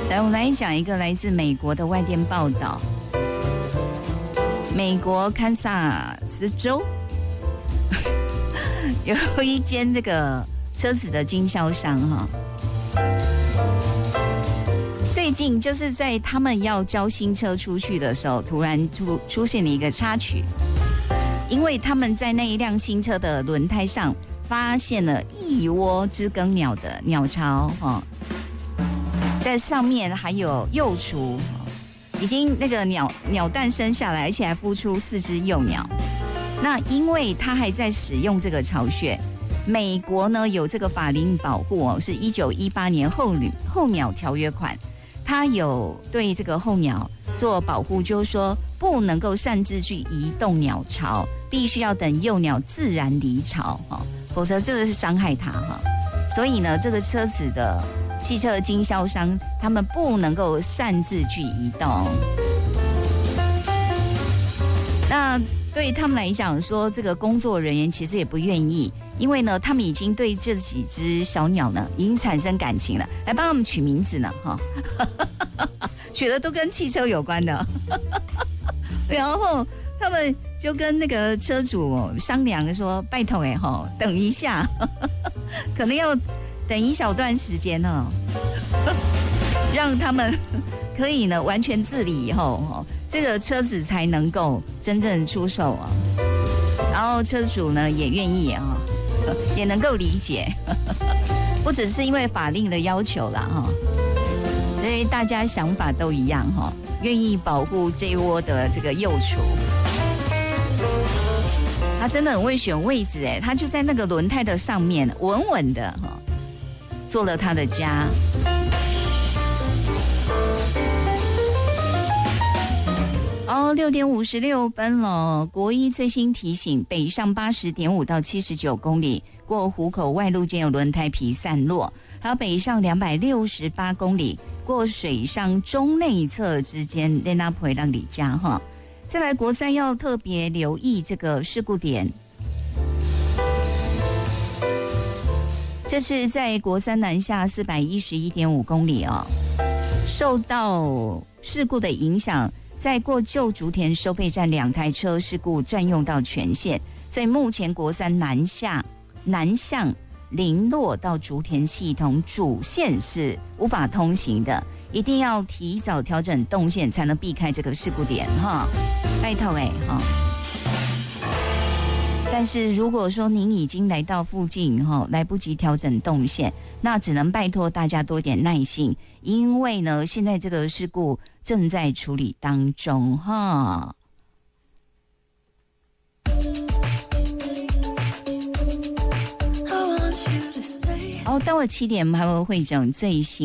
来，我们来讲一个来自美国的外电报道。美国堪萨斯州有一间这个车子的经销商哈，最近就是在他们要交新车出去的时候，突然出现了一个插曲，因为他们在那一辆新车的轮胎上发现了一窝知更鸟的鸟巢哈，在上面还有幼雏。已经那个鸟蛋生下来，而且还孵出4只幼鸟。那因为它还在使用这个巢穴，美国呢有这个法令保护哦，是1918年候鸟条约款，它有对这个候鸟做保护，就是说不能够擅自去移动鸟巢，必须要等幼鸟自然离巢哈，否则这个是伤害它哈。所以呢，这个车子的汽车经销商他们不能够擅自去移动。那对他们来讲说，这个工作人员其实也不愿意，因为呢，他们已经对这几只小鸟呢已经产生感情了，来帮他们取名字呢，哈，取的都跟汽车有关的。然后他们就跟那个车主商量说：“拜托等一下，可能要等一小段时间哦，让他们可以呢完全自理以后，这个车子才能够真正出售啊。然后车主呢也愿意啊，也能够理解，不只是因为法令的要求啦哈，所以大家想法都一样哈，愿意保护这一窝的这个幼雏。他真的很会选位置哎，他就在那个轮胎的上面稳稳的哈。”做了他的家。6点56分了。国一最新提醒，北上80.5到79公里，过湖口外路间有轮胎皮散落；还有北上268公里，过水上中内侧之间，在那回让里家哈。再来，国三要特别留意这个事故点。这是在国三南下411.5公里哦，受到事故的影响，在过旧竹田收费站2台车事故占用到全线，所以目前国三南向林落到竹田系统主线是无法通行的，一定要提早调整动线，才能避开这个事故点哈。拜托哈。但是如果说您已经来到附近来不及调整动线，那只能拜托大家多点耐心，因为呢现在这个事故正在处理当中哈。到了7点我们还会整最新